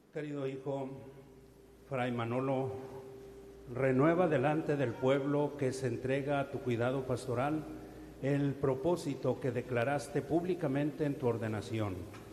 Querido hijo, Fray Manolo, renueva delante del pueblo que se entrega a tu cuidado pastoral el propósito que declaraste públicamente en tu ordenación.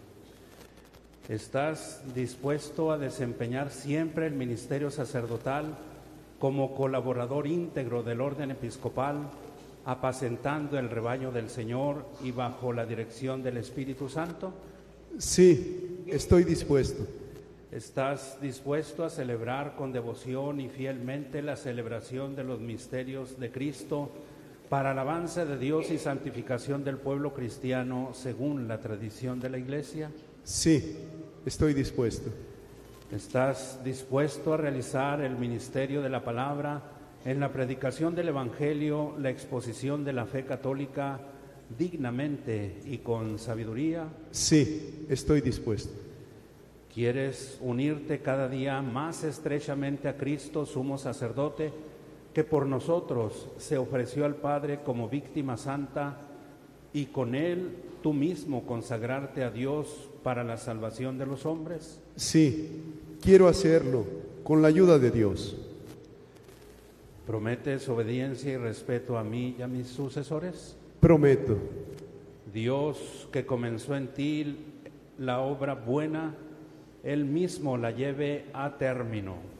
¿Estás dispuesto a desempeñar siempre el ministerio sacerdotal como colaborador íntegro del orden episcopal, apacentando el rebaño del Señor y bajo la dirección del Espíritu Santo? Sí, estoy dispuesto. ¿Estás dispuesto a celebrar con devoción y fielmente la celebración de los misterios de Cristo para alabanza de Dios y santificación del pueblo cristiano según la tradición de la Iglesia? Sí, estoy dispuesto. ¿Estás dispuesto a realizar el ministerio de la palabra en la predicación del Evangelio, la exposición de la fe católica dignamente y con sabiduría? Sí, estoy dispuesto. ¿Quieres unirte cada día más estrechamente a Cristo, sumo sacerdote, que por nosotros se ofreció al Padre como víctima santa, y con Él tú mismo consagrarte a Dios para la salvación de los hombres? Sí, quiero hacerlo con la ayuda de Dios. ¿Prometes obediencia y respeto a mí y a mis sucesores? Prometo. Dios, que comenzó en ti la obra buena, Él mismo la lleve a término.